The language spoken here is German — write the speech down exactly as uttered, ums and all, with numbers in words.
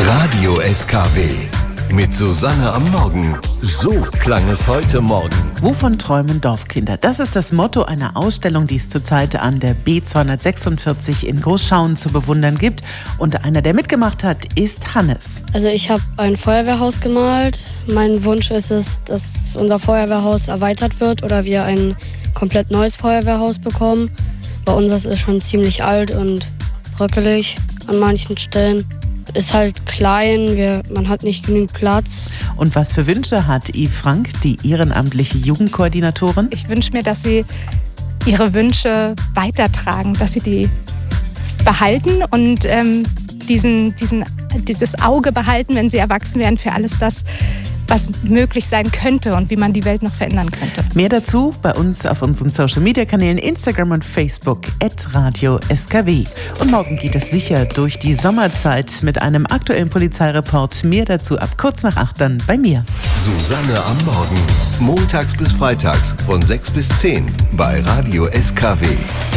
Radio S K W mit Susanne am Morgen. So klang es heute Morgen. Wovon träumen Dorfkinder? Das ist das Motto einer Ausstellung, die es zurzeit an der B zweihundertsechsundvierzig in Großschauen zu bewundern gibt. Und einer, der mitgemacht hat, ist Hannes. Also ich habe ein Feuerwehrhaus gemalt. Mein Wunsch ist es, dass unser Feuerwehrhaus erweitert wird oder wir ein komplett neues Feuerwehrhaus bekommen. Bei uns ist es schon ziemlich alt und bröckelig an manchen Stellen. Ist halt klein, wir, man hat nicht genügend Platz. Und was für Wünsche hat Yves Frank, die ehrenamtliche Jugendkoordinatorin? Ich wünsche mir, dass sie ihre Wünsche weitertragen, dass sie die behalten und ähm, diesen, diesen, dieses Auge behalten, wenn sie erwachsen werden, für alles das, was möglich sein könnte und wie man die Welt noch verändern könnte. Mehr dazu bei uns auf unseren Social-Media-Kanälen Instagram und Facebook at Radio S K W. Und morgen geht es sicher durch die Sommerzeit mit einem aktuellen Polizeireport. Mehr dazu ab kurz nach acht dann bei mir. Susanne am Morgen. Montags bis freitags von sechs bis zehn bei Radio S K W.